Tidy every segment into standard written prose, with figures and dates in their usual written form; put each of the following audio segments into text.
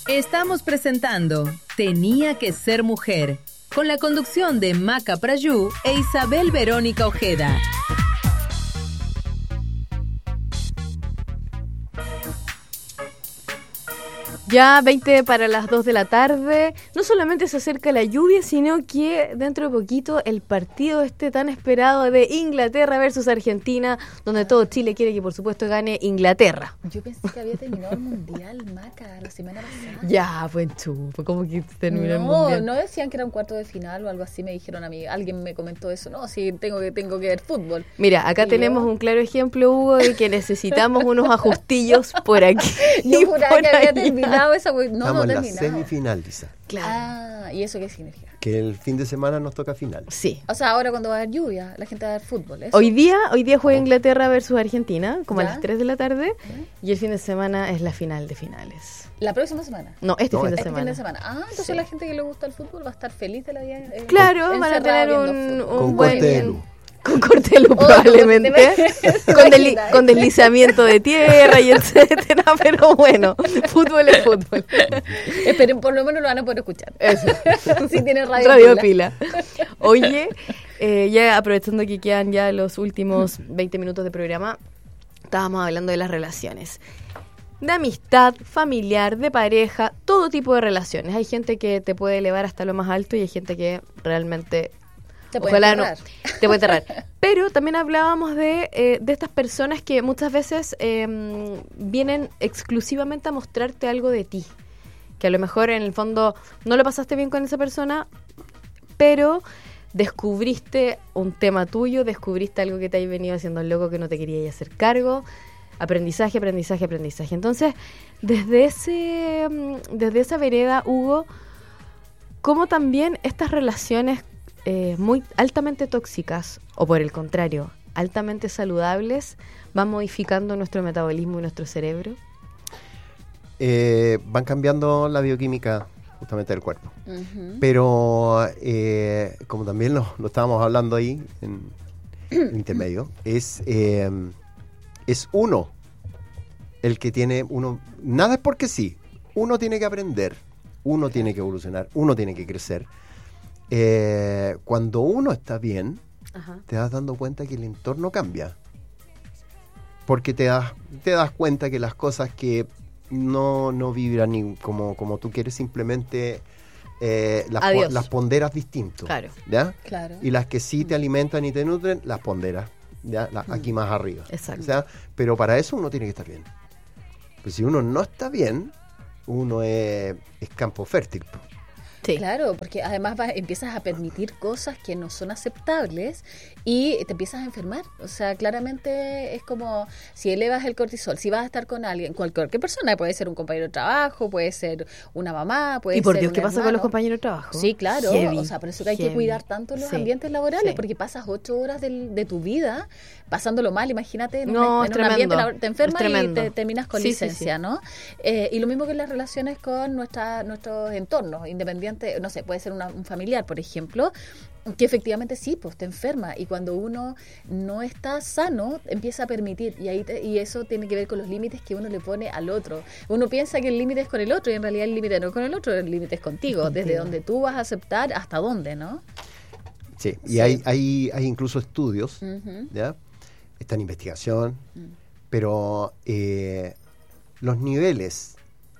Estamos presentando Tenía que ser mujer, con la conducción de Maca Prayú e Isabel Verónica Ojeda. Ya 20 para las 2 de la tarde, no solamente se acerca la lluvia, sino que dentro de poquito el partido tan esperado de Inglaterra versus Argentina, donde todo Chile quiere que por supuesto gane Inglaterra. Yo pensé que había terminado el Mundial, Maca, la semana pasada. Ya, pues chupo, ¿cómo que terminó el Mundial? No decían que era un cuarto de final o algo así, me dijeron a mí, alguien me comentó eso, no, sí, tengo que ver fútbol. Mira, acá tenemos un claro ejemplo, Hugo, de que necesitamos unos ajustillos por aquí. Yo juraba que había terminado esa, no Estamos en la terminado. semifinal, Lisa. Claro. ¿Y eso qué significa? Que el fin de semana nos toca final. Sí. O sea, ahora cuando va a haber lluvia, la gente va a ver fútbol, ¿eso? Hoy día juega Inglaterra versus Argentina, como ¿Ya? a las 3 de la tarde, y el fin de semana es la final de finales. ¿La próxima semana? No, este fin de Este semana. fin de semana. Entonces Sí. la gente que le gusta el fútbol va a estar feliz de la vida. Claro, van a encerrada tener viendo un fútbol. Con buen... corte de luz. Con corte de luz probablemente, con deslizamiento de tierra y etcétera, pero bueno, fútbol es fútbol. Esperen, por lo menos lo van a poder escuchar. Eso. Si tienen radio Pila. Oye, ya aprovechando que quedan ya los últimos 20 minutos de programa, estábamos hablando de las relaciones. De amistad, familiar, de pareja, todo tipo de relaciones. Hay gente que te puede elevar hasta lo más alto y hay gente que realmente... Te puede Ojalá enterrar. no, te puede enterrar. Pero también hablábamos de estas personas que muchas veces vienen exclusivamente a mostrarte algo de ti. Que a lo mejor en el fondo no lo pasaste bien con esa persona, pero descubriste un tema tuyo, descubriste algo que te haya venido haciendo loco que no te querías hacer cargo. Aprendizaje. Entonces, desde esa vereda, Hugo, ¿cómo también estas relaciones muy altamente tóxicas, o por el contrario, altamente saludables, van modificando nuestro metabolismo y nuestro cerebro? Van cambiando la bioquímica justamente del cuerpo. Uh-huh. Pero, como también lo estábamos hablando ahí en intermedio, es uno el que tiene uno. Nada es porque sí. Uno tiene que aprender, uno tiene que evolucionar, uno tiene que crecer. Cuando uno está bien, Ajá. te das dando cuenta que el entorno cambia. Porque te das cuenta que las cosas que no vibran ni como tú quieres, simplemente las ponderas distinto. Claro. ¿Ya? Claro. Y las que sí te alimentan y te nutren, las ponderas. ¿Ya? Aquí más arriba. Exacto. O sea, pero para eso uno tiene que estar bien. Pues si uno no está bien, uno es campo fértil. Sí. Claro, porque además empiezas a permitir cosas que no son aceptables y te empiezas a enfermar. O sea, claramente es como si elevas el cortisol, si vas a estar con alguien, cualquier persona, puede ser un compañero de trabajo, puede ser una mamá, puede ser Y por Dios, un ¿qué pasa con hermano. los compañeros de trabajo? Sí, claro. Heavy, O sea, por eso que hay que heavy. cuidar tanto los Sí, ambientes laborales, sí. porque pasas 8 horas de tu vida pasándolo mal. Imagínate en No, un es ambiente tremendo. laboral, te enfermas Es y tremendo. te terminas con Sí, licencia, sí. ¿no? Y lo mismo que en las relaciones con nuestros entornos, independiente, no sé, puede ser un familiar, por ejemplo, que efectivamente sí, pues te enferma, y cuando uno no está sano, empieza a permitir, y eso tiene que ver con los límites que uno le pone al otro. Uno piensa que el límite es con el otro, y en realidad el límite no es con el otro, el límite es contigo, desde donde tú vas a aceptar hasta dónde, ¿no? Sí, y Sí. hay incluso estudios, Ujú. ¿ya? Está en investigación, pero los niveles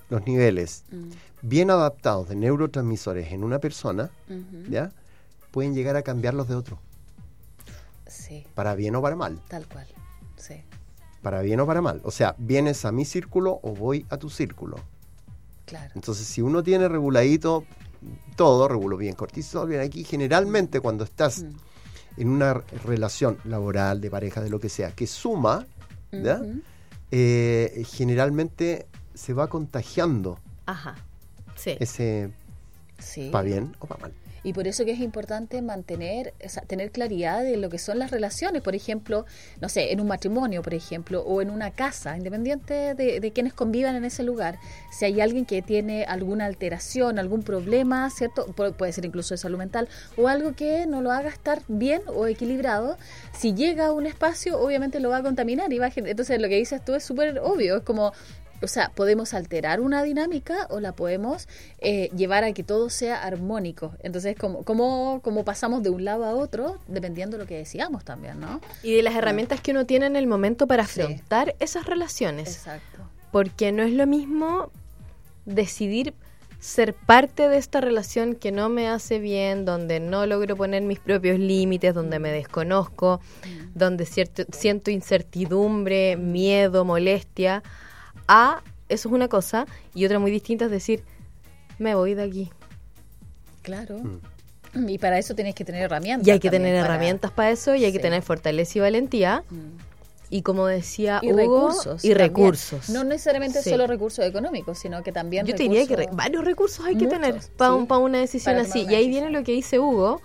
bien adaptados de neurotransmisores en una persona, Ujú. ¿ya? Pueden llegar a cambiar los de otro, Sí, para bien o para mal, tal cual, sí, para bien o para mal. O sea, ¿vienes a mi círculo o voy a tu círculo? claro. Entonces, si uno tiene reguladito todo, reguló bien cortisol, bien aquí, generalmente cuando estás en una relación laboral, de pareja, de lo que sea, que suma, ¿ya? Ujú. Generalmente se va contagiando Ajá. Sí. ese Sí. para bien o para mal. Y por eso que es importante tener claridad de lo que son las relaciones, por ejemplo, no sé, en un matrimonio, por ejemplo, o en una casa, independiente de quienes convivan en ese lugar. Si hay alguien que tiene alguna alteración, algún problema, ¿cierto? Puede ser incluso de salud mental, o algo que no lo haga estar bien o equilibrado, si llega a un espacio, obviamente lo va a contaminar y entonces lo que dices tú es súper obvio, es como o sea, podemos alterar una dinámica o la podemos llevar a que todo sea armónico. Entonces, como pasamos de un lado a otro, dependiendo de lo que decíamos también, ¿no? Y de las herramientas que uno tiene en el momento para Sí. afrontar esas relaciones. Exacto. Porque no es lo mismo decidir ser parte de esta relación que no me hace bien, donde no logro poner mis propios límites, donde me desconozco, donde siento incertidumbre, miedo, molestia. Eso es una cosa, y otra muy distinta es decir, me voy de aquí. Claro. Y para eso tienes que tener herramientas. Y hay que también tener herramientas para eso, y hay que Sí. tener fortaleza y valentía. Y como decía Y Hugo, recursos. y también. recursos. No necesariamente Sí. solo recursos económicos, sino que también Yo te diría que recursos- varios recursos hay que Muchos, tener sí, para una decisión para tomar así. una Y ahí decisión. viene lo que dice Hugo.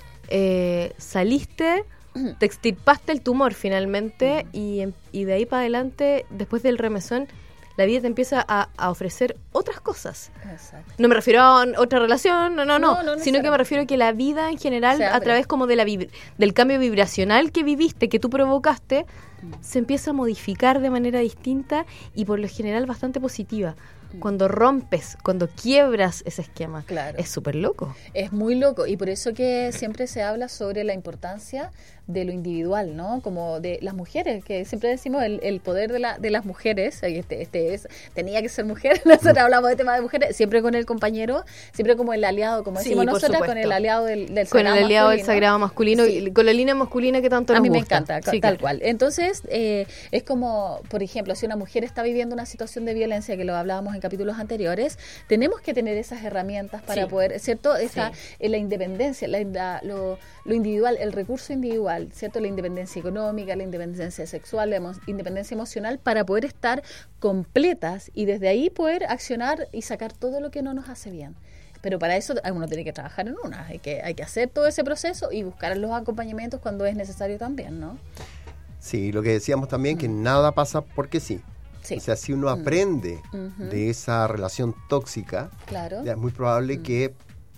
Saliste, te extirpaste el tumor finalmente y de ahí para adelante, después del remesón, la vida te empieza a ofrecer otras cosas. Exacto. No me refiero a otra relación, no, No sino que me necesariamente. refiero a que la vida en general, Se a abre. través como de del cambio vibracional que viviste, que tú provocaste, se empieza a modificar de manera distinta y por lo general bastante positiva. Cuando rompes, cuando quiebras ese esquema, Claro. es súper loco. Es muy loco y por eso que siempre se habla sobre la importancia de lo individual, ¿no? Como de las mujeres, que siempre decimos el poder de las mujeres, tenía que ser mujer, nosotros hablamos de temas de mujeres, siempre con el compañero, siempre como el aliado, como Sí, decimos por nosotras, con supuesto. el aliado del Con el sagrado aliado del masculino. sagrado masculino, Sí. y con la línea masculina que tanto nos A mí me gusta. encanta, Sí, tal claro. cual. Entonces, es como, por ejemplo, si una mujer está viviendo una situación de violencia, que lo hablábamos en capítulos anteriores, tenemos que tener esas herramientas para Sí. poder, ¿cierto? Sí. La independencia, lo individual, el recurso individual, ¿cierto? La independencia económica, la independencia sexual, la independencia emocional, para poder estar completas y desde ahí poder accionar y sacar todo lo que no nos hace bien. Pero para eso uno tiene que trabajar en una, hay que hacer todo ese proceso y buscar los acompañamientos cuando es necesario también, ¿no? Sí, lo que decíamos también, que nada pasa porque sí. Sí. O sea, si uno aprende Ujú. de esa relación tóxica, Claro. ya es muy probable que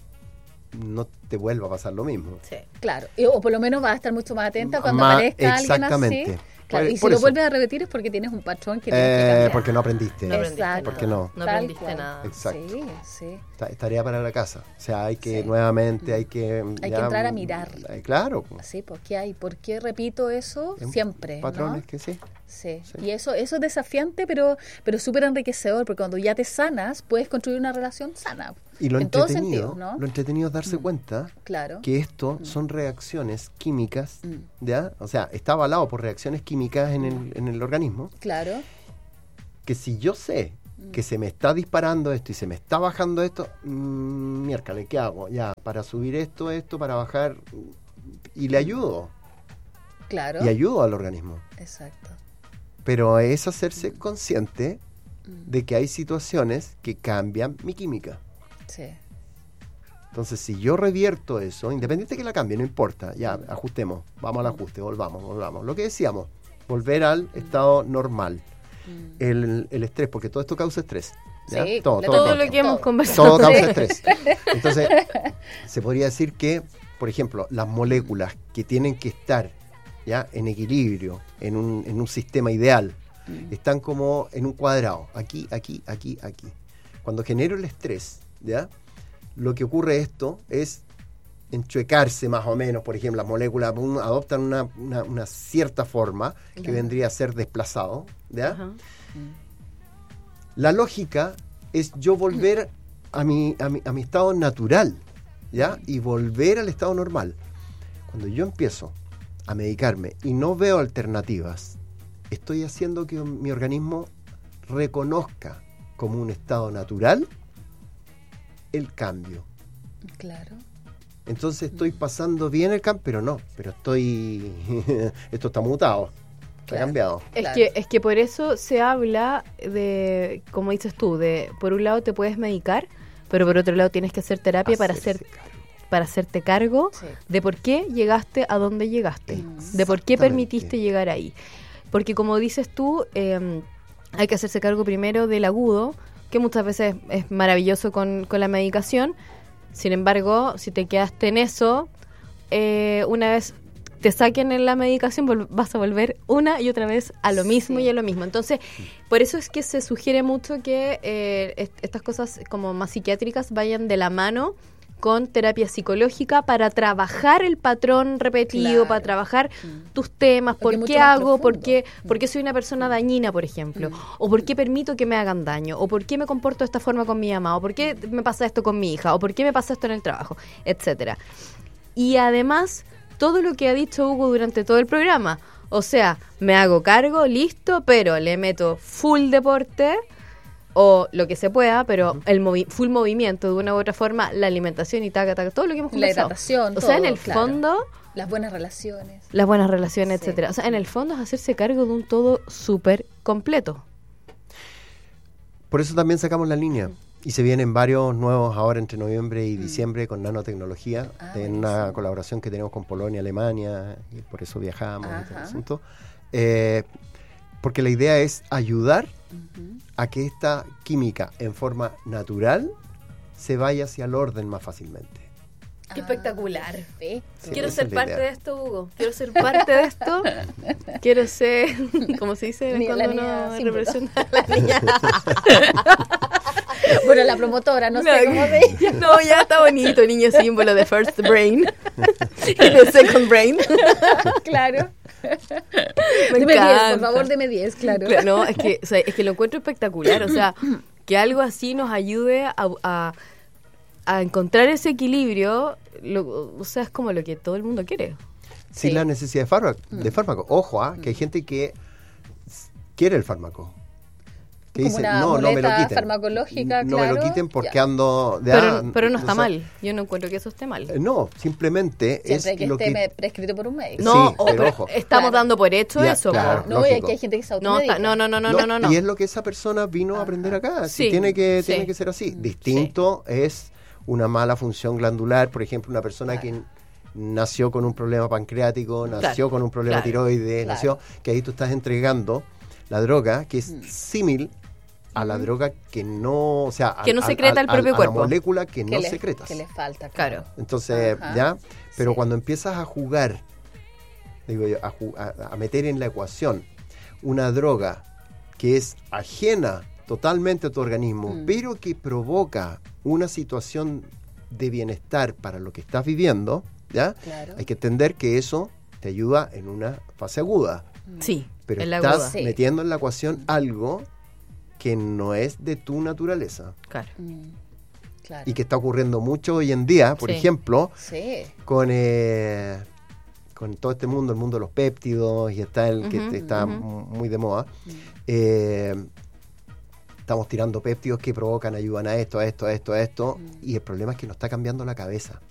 no te vuelva a pasar lo mismo. Sí. Claro, o por lo menos vas a estar mucho más atenta cuando Más- aparezca alguien exactamente. así. Claro, y si Por lo eso. vuelves a repetir es porque tienes un patrón que tienes que cambiar. Porque no aprendiste. No aprendiste Exacto. nada. ¿Por qué no? No Tal aprendiste cual. nada. Exacto. Sí, sí. Es tarea para la casa. O sea, hay que Sí. nuevamente, hay que... Hay que entrar a mirar. Claro. Así, pues, ¿qué hay? ¿Por qué repito eso siempre? Patrones ¿no? que sí. Sí. Sí. Y eso es desafiante, pero súper enriquecedor, porque cuando ya te sanas, puedes construir una relación sana. Y lo en todo entretenido, sentido, ¿no? lo entretenido es darse cuenta Claro. que esto son reacciones químicas, Mm. ¿ya? O sea, está avalado por reacciones químicas en el organismo, Claro. que si yo sé que se me está disparando esto y se me está bajando esto, miércoles, ¿qué hago? Ya, para subir esto, para bajar, y le ayudo, Claro. y ayudo al organismo. Exacto. Pero es hacerse consciente de que hay situaciones que cambian mi química. Sí. Entonces, si yo revierto eso, independiente que la cambie, no importa, ya, ajustemos, vamos al ajuste, volvamos. Lo que decíamos, volver al estado normal. El estrés, porque todo esto causa estrés. ¿ya? Sí, todo, Todo lo que hemos conversado. todo causa estrés. Entonces, se podría decir que, por ejemplo, las moléculas que tienen que estar ya en equilibrio, en un sistema ideal, están como en un cuadrado, aquí. Cuando genero el estrés, ¿ya? Lo que ocurre esto es enchuecarse más o menos, por ejemplo, las moléculas adoptan una cierta forma que Claro. vendría a ser desplazado, ¿ya? Ajá. La lógica es yo volver a mi estado natural, ¿ya? Y volver al estado normal. Cuando yo empiezo a medicarme y no veo alternativas, estoy haciendo que mi organismo reconozca como un estado natural el cambio. Claro. Entonces estoy pasando bien el cambio, pero estoy... esto está mutado, está Claro. cambiado. Claro. Es que por eso se habla de, como dices tú, de por un lado te puedes medicar, pero por otro lado tienes que hacer terapia Hacerse cargo. para hacerte cargo Sí. de por qué llegaste a donde llegaste, de por qué Exactamente. permitiste llegar ahí. Porque como dices tú, hay que hacerse cargo primero del agudo, que muchas veces es maravilloso con la medicación. Sin embargo, si te quedaste en eso, una vez te saquen en la medicación, vas a volver una y otra vez a lo mismo y a lo mismo. Entonces, por eso es que se sugiere mucho que estas cosas como más psiquiátricas vayan de la mano con terapia psicológica para trabajar el patrón repetido, Claro. para trabajar tus temas, Porque es por mucho qué más hago, por profundo. qué soy una persona dañina, por ejemplo, o por qué permito que me hagan daño, o por qué me comporto de esta forma con mi mamá, o por qué me pasa esto con mi hija, o por qué me pasa esto en el trabajo, etcétera. Y además, todo lo que ha dicho Hugo durante todo el programa, o sea, me hago cargo, listo, pero le meto full deporte, o lo que se pueda, pero el full movimiento de una u otra forma, la alimentación y taca, todo lo que hemos La conversado. hidratación, O sea, en todo, el claro. fondo, Las buenas relaciones. las buenas relaciones, Sí. etcétera. O sea, en el fondo es hacerse cargo de un todo súper completo. Por eso también sacamos la línea. Y se vienen varios nuevos ahora entre noviembre y diciembre con nanotecnología, en una buenísimo. colaboración que tenemos con Polonia, Alemania, y por eso viajamos y todo el Ajá. asunto. Porque la idea es ayudar a que esta química en forma natural se vaya hacia el orden más fácilmente. Qué espectacular. Perfecto. Sí, Quiero esa ser es la parte idea. de esto, Hugo. Quiero ser parte de esto. Quiero ser, ¿cómo se dice? La Cuando niña uno símbolo. representa a la niña. Bueno, la promotora, no sé cómo se dice. No, ya está bonito, niño símbolo de First Brain y de Second Brain. Claro. Me Deme 10, por encanta. favor, deme 10, claro. No, es que, o sea, es que lo encuentro espectacular. O sea, que algo así nos ayude a encontrar ese equilibrio. O sea, es como lo que todo el mundo quiere. Sin Sí. la necesidad de fármaco. Ojo, que hay gente que quiere el fármaco. Que Como dice, una no me lo muleta quiten. farmacológica, No me lo claro. quiten porque Ya. ando de Pero no está sé. mal. Yo no encuentro que eso esté mal. No, simplemente Siempre es que lo esté que... prescrito por un médico. No, Sí, pero ojo. estamos Claro. dando por hecho Ya, eso. claro. po. No, y lógico. aquí hay gente que se No, automedica. no. Y es lo que esa persona vino a aprender acá. Sí, Tiene que sí. ser así. Distinto es una mala función glandular. Por ejemplo, una persona que nació con un problema pancreático, nació con un problema claro, tiroides, claro. nació, que ahí tú estás entregando la droga que es símil a la droga que no, o sea, Que no secreta el propio a cuerpo. la molécula que no le, secretas. que le falta. Claro. Entonces, Ajá. ¿ya? Pero Sí. cuando empiezas a jugar, digo yo, a meter en la ecuación una droga que es ajena totalmente a tu organismo, pero que provoca una situación de bienestar para lo que estás viviendo, ¿ya? Claro. Hay que entender que eso te ayuda en una fase aguda, Sí, pero en la estás aguda. Sí. metiendo en la ecuación algo que no es de tu naturaleza Claro. Claro. y que está ocurriendo mucho hoy en día, por Sí. ejemplo, Sí. con todo este mundo, el mundo de los péptidos, y está el que Ujú, está ujú. muy de moda. Estamos tirando péptidos que provocan, ayudan a esto, y el problema es que nos está cambiando la cabeza.